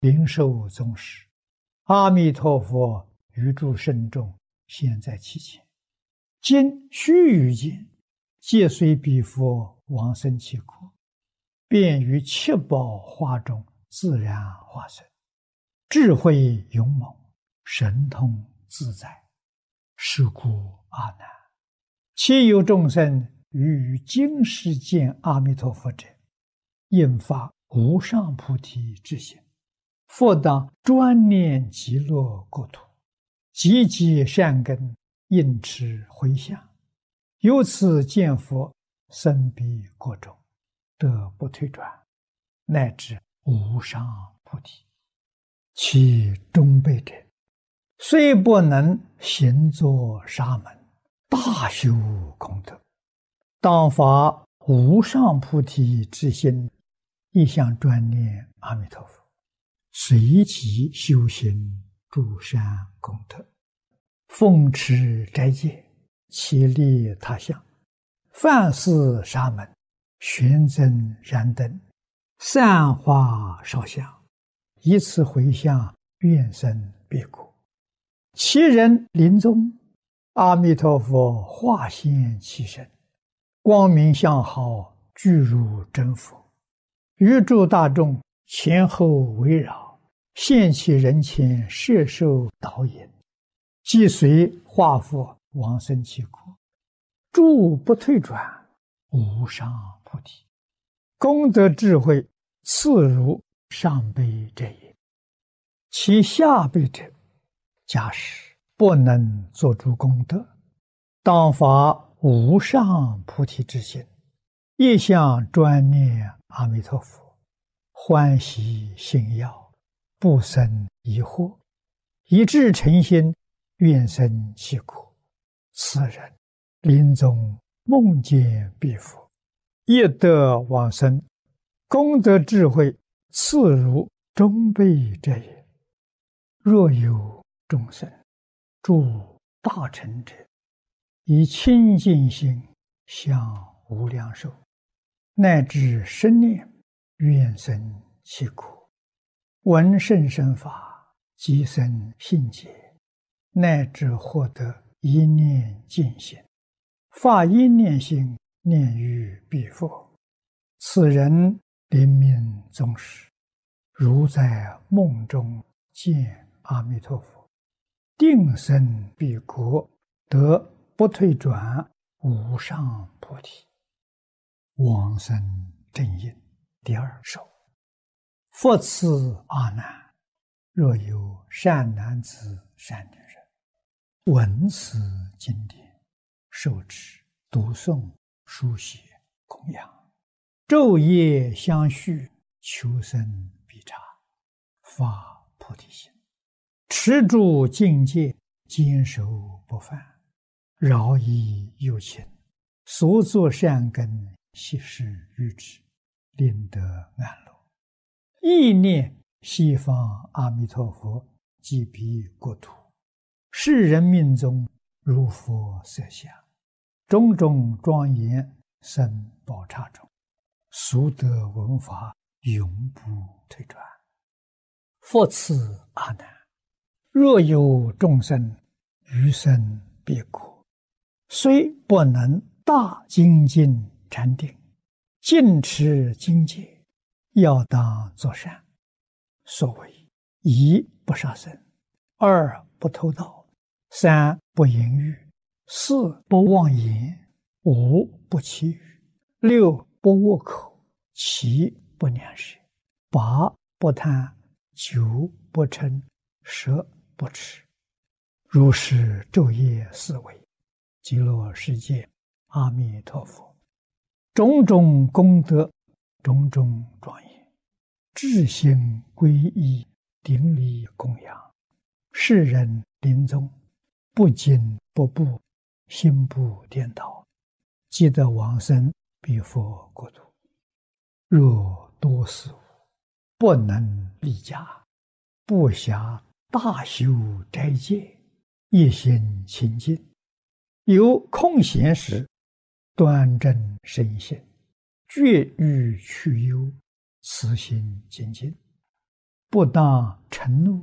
灵寿宗师，阿弥陀佛于诸圣众现在其前，今须臾间，皆随彼佛往生其国，便于七宝花中自然化身，智慧勇猛，神通自在。是故阿难，其有众生于今世见阿弥陀佛者，应发无上菩提之心，复当专念极乐国土，积极善根，应持回向，由此见佛，生彼国中，得不退转，乃至无上菩提。其中辈者，虽不能行作沙门，大修功德，当发无上菩提之心，一向专念阿弥陀佛，随即修行诸善功德，奉持斋戒，其利他乡，饭施沙门，玄增燃灯，散花烧香，以此回向愿生彼国。其人临终，阿弥陀佛化现其身，光明相好，具如真佛，于诸大众前后围绕，现其人前，摄受导引，即随化佛往生其国，诸不退转，无上菩提。功德智慧次如上辈者也。其下辈者，假使不能做诸功德，当发无上菩提之心，一向专念阿弥陀佛，欢喜信要，不生疑惑，以至诚心，愿生其国。此人临终梦见彼佛，亦得往生，功德智慧次如中辈者也。若有众生诸大乘者，以清净心向无量寿，乃至生念愿生其国，闻甚深法，即生信解，乃至获得一念净心，发一念心，念于彼佛。此人临命终时，如在梦中见阿弥陀佛，定生彼国，得不退转，无上菩提。往生正因第二首。复次阿难，若有善男子善女人，闻此经典，受持读诵书写供养，昼夜相续，求生必察，发菩提心，持住境界，坚守不犯，饶益有情，所作善根，悉施于之，令得安乐。意念西方阿弥陀佛即彼国土，世人命中如佛色相，种种庄严生宝刹中，俗得闻法，永不退转。复次阿难，若有众生于生彼国，虽不能大精进禅定，尽持经戒，要当作善。所谓一不杀生，二不偷盗，三不淫欲，四不妄言，五不绮语，六不恶口，七不两舌，八不贪，九不嗔，十不痴。如是昼夜思维，极乐世界阿弥陀佛，种种功德，种种庄严，至心皈依，顶礼供养，世人临终不惊不怖，心不颠倒，即得往生彼佛国土。若多事物不能立家，不暇大修斋戒，一心清净，有空闲时，端正身心，绝欲去忧，慈心精进， 不当嗔怒，